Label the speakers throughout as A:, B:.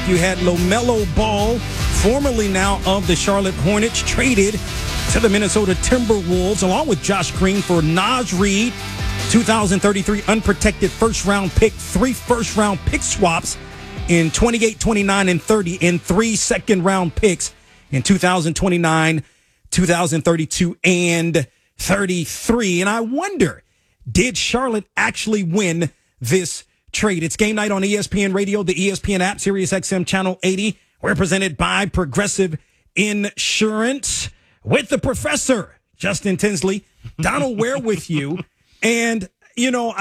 A: You had LaMelo Ball, formerly now of the Charlotte Hornets, traded to the Minnesota Timberwolves, along with Josh Green for Naz Reid, 2033 unprotected first-round pick, 3 first-round pick swaps in 28, 29, and 30, and 3 second-round picks in 2029, 2032, and 33. And I wonder, did Charlotte actually win this trade? It's game night on ESPN Radio, the ESPN app, Sirius XM Channel 80. We're presented by Progressive Insurance with the professor, Justin Tinsley. Donald Ware with you. And, you know,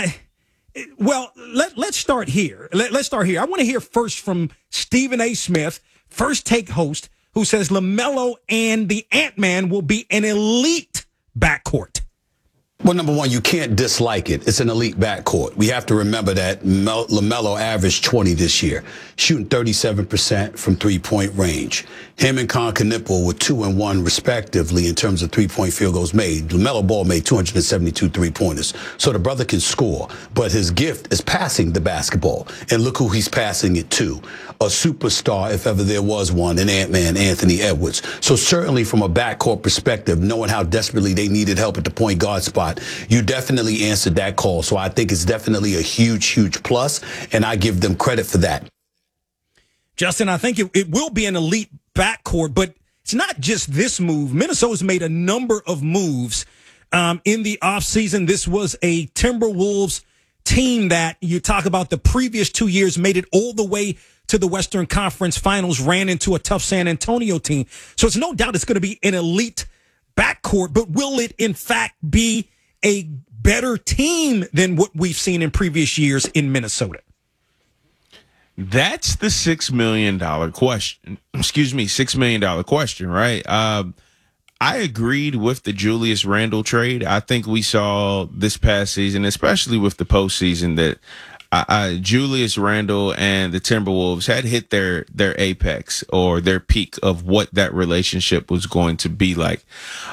A: let's start here. Let's start here. I want to hear first from Stephen A. Smith, First Take host, who says LaMelo and the Ant-Man will be an elite backcourt.
B: Well, number one, you can't dislike it. It's an elite backcourt. We have to remember that LaMelo averaged 20 this year, shooting 37% from three-point range. Him and Con Knipple were 2 and 1 respectively in terms of three-point field goals made. LaMelo Ball made 272 three-pointers. So the brother can score, but his gift is passing the basketball. And look who he's passing it to. A superstar, if ever there was one, in Ant-Man, Anthony Edwards. So certainly from a backcourt perspective, knowing how desperately they needed help at the point guard spot, you definitely answered that call. So I think it's definitely a huge, huge plus, and I give them credit for that.
A: Justin, I think it will be an elite backcourt, but it's not just this move. Minnesota's made a number of moves in the offseason. This was a Timberwolves team that you talk about the previous 2 years made it all the way to the Western Conference Finals, ran into a tough San Antonio team. So it's no doubt it's going to be an elite backcourt, but will it in fact be a better team than what we've seen in previous years in Minnesota?
C: That's the $6 million question. $6 million question, right? I agreed with the Julius Randle trade. I think we saw this past season, especially with the postseason, that Julius Randle and the Timberwolves had hit their apex or their peak of what that relationship was going to be like.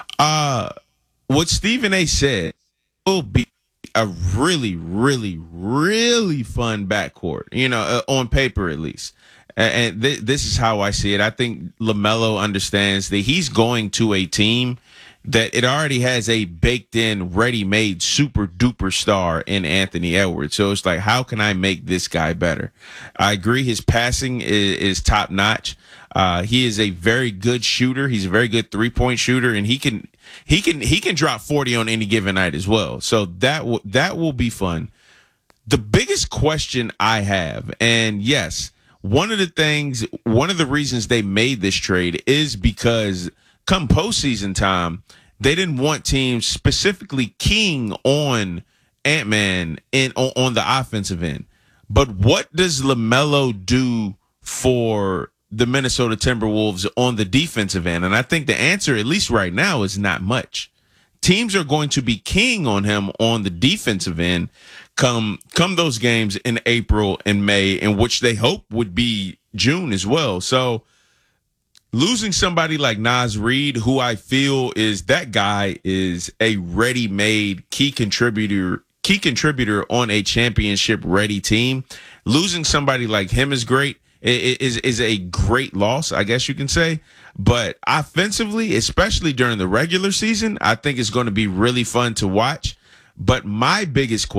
C: What Stephen A. said will be a really, really, really fun backcourt, on paper at least. And this is how I see it. I think LaMelo understands that he's going to a team that it already has a baked-in, ready-made, super-duper star in Anthony Edwards. So it's like, how can I make this guy better? I agree his passing is top-notch. He is a very good shooter. He's a very good three-point shooter, and he can drop 40 on any given night as well. So that will be fun. The biggest question I have, and yes, one of the reasons they made this trade is because come postseason time, they didn't want teams specifically keying on Ant-Man on the offensive end. But what does LaMelo do for the Minnesota Timberwolves on the defensive end? And I think the answer, at least right now, is not much. Teams are going to be keying on him on the defensive end come those games in April and May, in which they hope would be June as well. So losing somebody like Naz Reid, who I feel is a ready-made key contributor on a championship-ready team. Losing somebody like him is great. Is a great loss, I guess you can say. But offensively, especially during the regular season, I think it's going to be really fun to watch. But my biggest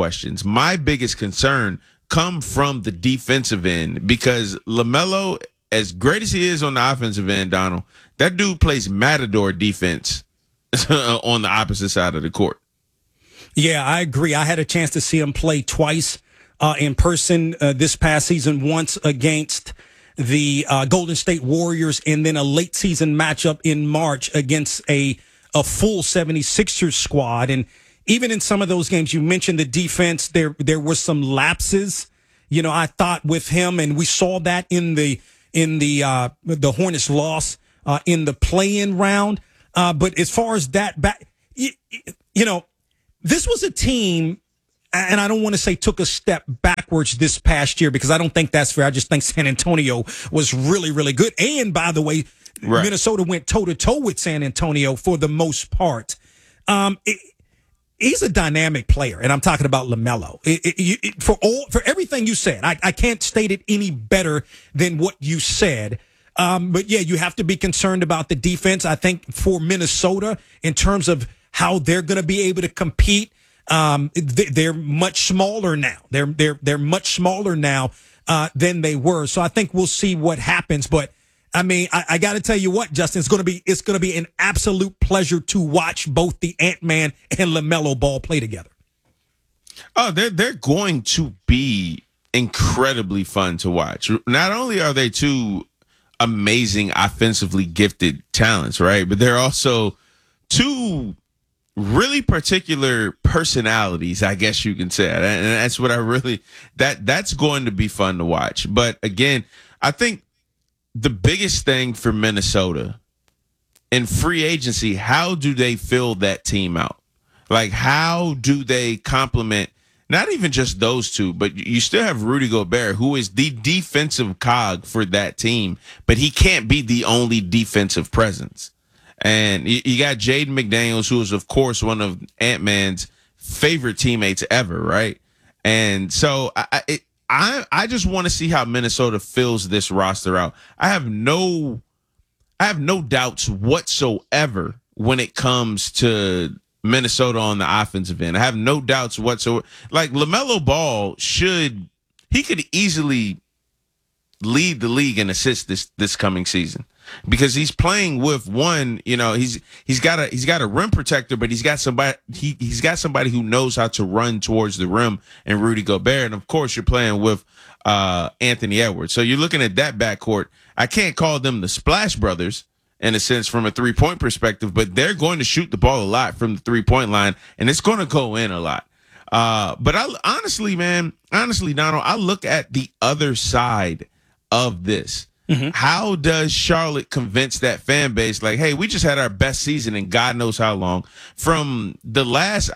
C: concern come from the defensive end, because LaMelo, as great as he is on the offensive end, Donald, that dude plays matador defense on the opposite side of the court.
A: Yeah, I agree. I had a chance to see him play twice in person this past season, once against the Golden State Warriors, and then a late season matchup in March against a full 76ers squad. And even in some of those games, you mentioned the defense, there were some lapses, I thought, with him, and we saw that in the Hornets loss in the play-in round. But as far as that this was a team, and I don't want to say took a step backwards this past year, because I don't think that's fair. I just think San Antonio was really, really good. And by the way, right, Minnesota went toe-to-toe with San Antonio for the most part. he's a dynamic player, and I'm talking about LaMelo. For everything you said, I can't state it any better than what you said. But yeah, you have to be concerned about the defense. I think for Minnesota, in terms of how they're going to be able to compete, they're much smaller now. They're much smaller now than they were. So I think we'll see what happens. But I mean, I got to tell you what, Justin, it's going to be an absolute pleasure to watch both the Ant-Man and LaMelo Ball play together.
C: Oh, they're going to be incredibly fun to watch. Not only are they two amazing offensively gifted talents, right, but they're also two really particular personalities, I guess you can say. And that's what that's going to be fun to watch. But again, I think the biggest thing for Minnesota in free agency, how do they fill that team out? Like, how do they complement not even just those two, but you still have Rudy Gobert, who is the defensive cog for that team, but he can't be the only defensive presence. And you got Jaden McDaniels, who is, of course, one of Ant-Man's favorite teammates ever, right? And so I just want to see how Minnesota fills this roster out. I have no doubts whatsoever when it comes to Minnesota on the offensive end. I have no doubts whatsoever. Like, LaMelo Ball could easily lead the league in assists this coming season, because he's playing with one, he's got a rim protector, but he's got somebody who knows how to run towards the rim, and Rudy Gobert. And of course you're playing with Anthony Edwards. So you're looking at that backcourt. I can't call them the Splash Brothers in a sense from a 3-point perspective, but they're going to shoot the ball a lot from the 3-point line, and it's going to go in a lot. But honestly, Donald, I look at the other side of this. Mm-hmm. How does Charlotte convince that fan base, like, hey, we just had our best season in God knows how long? From the last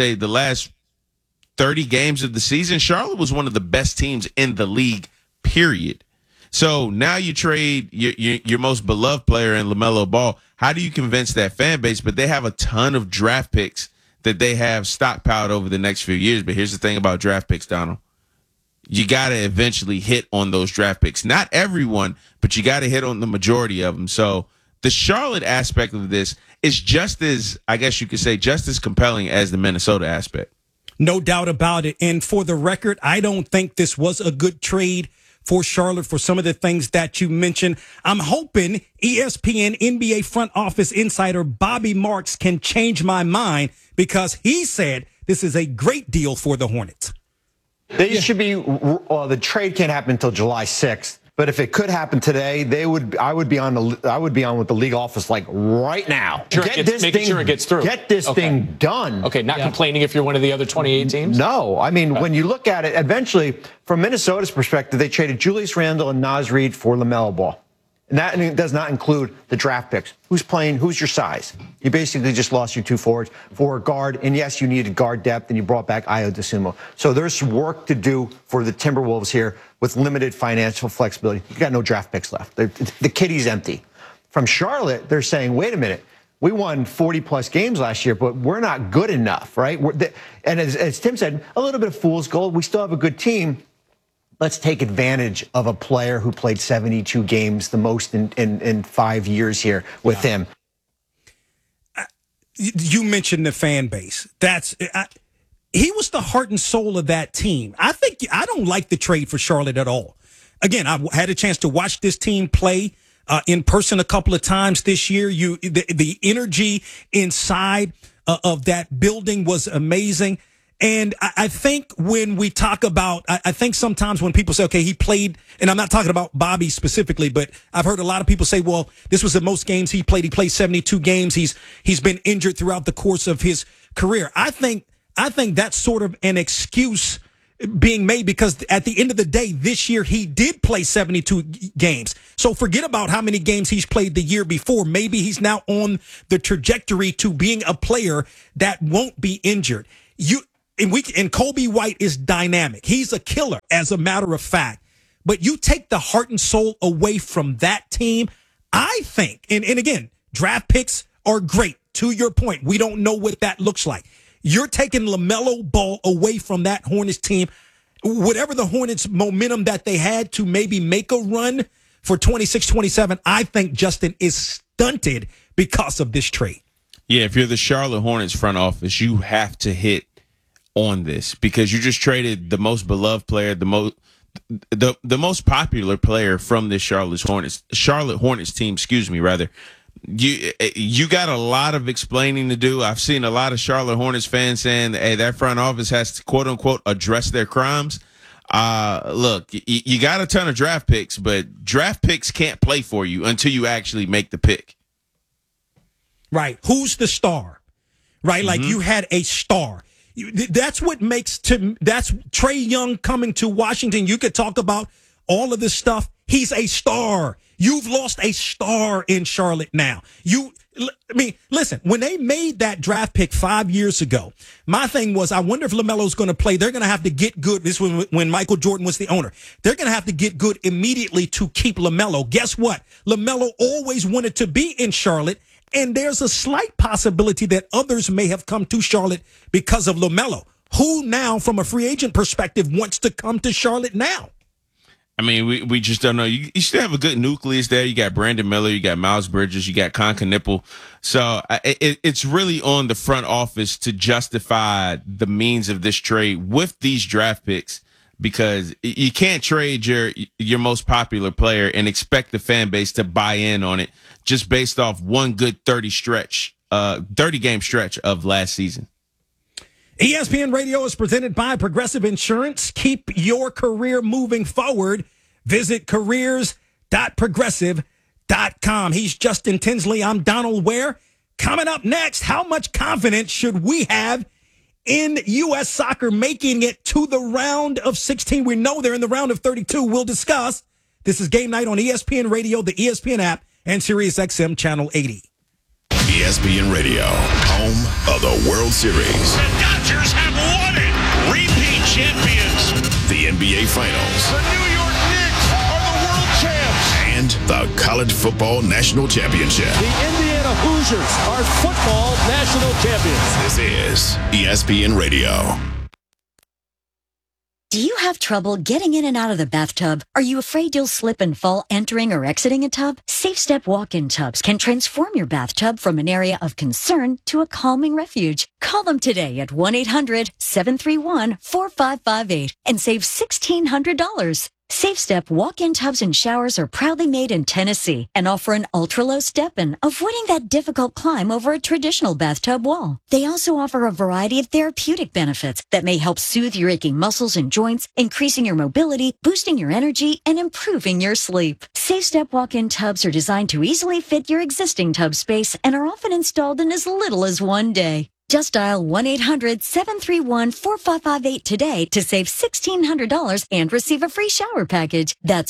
C: 30 games of the season, Charlotte was one of the best teams in the league, period. So now you trade your most beloved player in LaMelo Ball. How do you convince that fan base? But they have a ton of draft picks that they have stockpiled over the next few years. But here's the thing about draft picks, Donald. You got to eventually hit on those draft picks. Not everyone, but you got to hit on the majority of them. So the Charlotte aspect of this is just as, I guess you could say, just as compelling as the Minnesota aspect.
A: No doubt about it. And for the record, I don't think this was a good trade for Charlotte for some of the things that you mentioned. I'm hoping ESPN NBA front office insider Bobby Marks can change my mind, because he said this is a great deal for the Hornets.
D: They should be. The trade can't happen until July 6th. But if it could happen today, I would be on with the league office like right now.
E: Sure it gets through.
D: Get this thing done.
E: Okay, not complaining if you're one of the other 28 teams?
D: No. I mean, when you look at it, eventually, from Minnesota's perspective, they traded Julius Randle and Naz Reid for LaMelo Ball. And that does not include the draft picks. Who's playing? Who's your size? You basically just lost your two forwards for a guard. And yes, you needed guard depth, and you brought back Ayo Dosunmu. So there's work to do for the Timberwolves here with limited financial flexibility. You got no draft picks left. The kitty's empty. From Charlotte, they're saying, wait a minute. We won 40-plus games last year, but we're not good enough, right? And as Tim said, a little bit of fool's gold. We still have a good team. Let's take advantage of a player who played 72 games, the most in 5 years here with him.
A: You mentioned the fan base. He was the heart and soul of that team. I don't like the trade for Charlotte at all. Again, I had a chance to watch this team play in person a couple of times this year. The energy inside of that building was amazing. And I think when we talk about, I think sometimes when people say, okay, he played, and I'm not talking about Bobby specifically, but I've heard a lot of people say, well, this was the most games he played. He played 72 games. He's been injured throughout the course of his career. I think that's sort of an excuse being made, because at the end of the day, this year he did play 72 games. So forget about how many games he's played the year before. Maybe he's now on the trajectory to being a player that won't be injured. And Kobe White is dynamic. He's a killer, as a matter of fact. But you take the heart and soul away from that team, I think, and again, draft picks are great. To your point, we don't know what that looks like. You're taking LaMelo Ball away from that Hornets team. Whatever the Hornets momentum that they had to maybe make a run for 26-27, I think, Justin, is stunted because of this trade.
C: Yeah, if you're the Charlotte Hornets front office, you have to hit on this because you just traded the most beloved player, the most popular player from this Charlotte Hornets team, rather. You got a lot of explaining to do. I've seen a lot of Charlotte Hornets fans saying, hey, that front office has to, quote unquote, address their crimes. Look, you got a ton of draft picks, but draft picks can't play for you until you actually make the pick.
A: Right. Who's the star? Right. Like you had a star. That's what makes that's Trae Young coming to Washington. You could talk about all of this stuff. He's a star. You've lost a star in Charlotte now. Listen, when they made that draft pick 5 years ago, my thing was, I wonder if LaMelo's going to play. They're going to have to get good. This was when Michael Jordan was the owner. They're going to have to get good immediately to keep LaMelo. Guess what? LaMelo always wanted to be in Charlotte, and there's a slight possibility that others may have come to Charlotte because of LaMelo. Who now, from a free agent perspective, wants to come to Charlotte now?
C: I mean, we just don't know. You still have a good nucleus there. You got Brandon Miller, you got Miles Bridges, you got Con Knippel. So it's really on the front office to justify the means of this trade with these draft picks, because you can't trade your most popular player and expect the fan base to buy in on it just based off one good 30-game stretch of last season.
A: ESPN Radio is presented by Progressive Insurance. Keep your career moving forward. Visit careers.progressive.com. He's Justin Tinsley. I'm Donald Ware. Coming up next, how much confidence should we have in U.S. soccer making it to the round of 16? We know they're in the round of 32. We'll discuss. This is Game Night on ESPN Radio, the ESPN app, and SiriusXM Channel 80.
F: ESPN Radio, home of the World Series.
G: The Dodgers have won it. Repeat champions.
F: The NBA Finals.
G: The New York Knicks are the world champs.
F: And the College Football National Championship.
H: The Indiana Hoosiers are football national champions.
F: This is ESPN Radio.
I: Do you have trouble getting in and out of the bathtub? Are you afraid you'll slip and fall entering or exiting a tub? SafeStep walk-in tubs can transform your bathtub from an area of concern to a calming refuge. Call them today at 1-800-731-4558 and save $1,600. SafeStep walk-in tubs and showers are proudly made in Tennessee and offer an ultra-low step-in, avoiding that difficult climb over a traditional bathtub wall. They also offer a variety of therapeutic benefits that may help soothe your aching muscles and joints, increasing your mobility, boosting your energy, and improving your sleep. SafeStep walk-in tubs are designed to easily fit your existing tub space and are often installed in as little as 1 day. Just dial 1-800-731-4558 today to save $1,600 and receive a free shower package. That's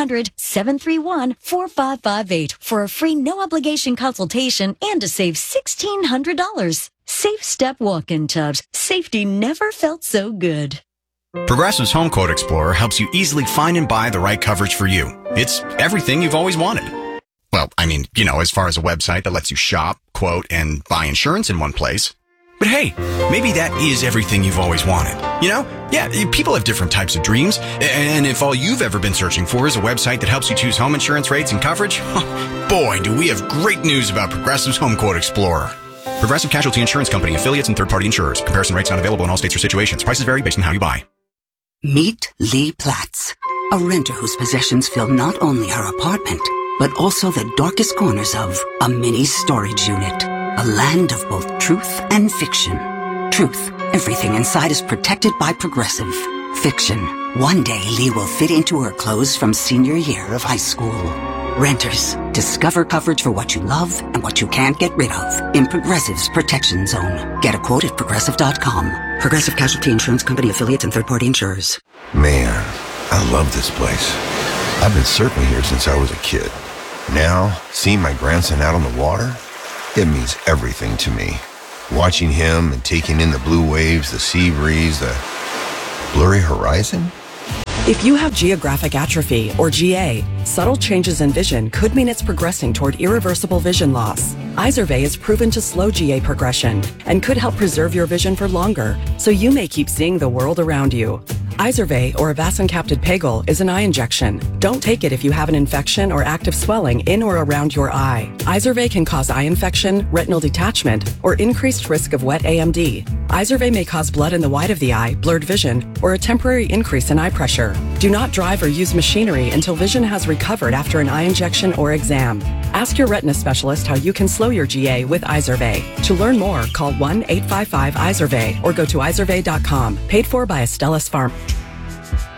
I: 1-800-731-4558 for a free no-obligation consultation and to save $1,600. SafeStep walk-in tubs. Safety never felt so good.
J: Progressive's Home Quote Explorer helps you easily find and buy the right coverage for you. It's everything you've always wanted. Well, I mean, as far as a website that lets you shop, quote, and buy insurance in one place. But hey, maybe that is everything you've always wanted. Yeah, people have different types of dreams. And if all you've ever been searching for is a website that helps you choose home insurance rates and coverage, boy, do we have great news about Progressive's Home Quote Explorer. Progressive Casualty Insurance Company, affiliates, and third-party insurers. Comparison rates not available in all states or situations. Prices vary based on how you buy.
K: Meet Lee Platts, a renter whose possessions fill not only her apartment, but also the darkest corners of a mini storage unit. A land of both truth and fiction. Truth, everything inside is protected by Progressive. Fiction, one day Lee will fit into her clothes from senior year of high school. Renters, discover coverage for what you love and what you can't get rid of in Progressive's Protection Zone. Get a quote at Progressive.com. Progressive Casualty Insurance Company, affiliates, and third-party insurers.
L: Man, I love this place. I've been surfing here since I was a kid. Now, seeing my grandson out on the water, it means everything to me. Watching him and taking in the blue waves, the sea breeze, the blurry horizon.
M: If you have geographic atrophy, or GA, subtle changes in vision could mean it's progressing toward irreversible vision loss. Izervay is proven to slow GA progression and could help preserve your vision for longer, so you may keep seeing the world around you. Izervay, or avacincaptad pegol, is an eye injection. Don't take it if you have an infection or active swelling in or around your eye. Izervay can cause eye infection, retinal detachment, or increased risk of wet AMD. Izervay may cause blood in the white of the eye, blurred vision, or a temporary increase in eye pressure. Do not drive or use machinery until vision has recovered after an eye injection or exam. Ask your retina specialist how you can slow your GA with Izervay. To learn more, call 1-855-IZERVAY or go to izervay.com. Paid for by Astellas Pharma.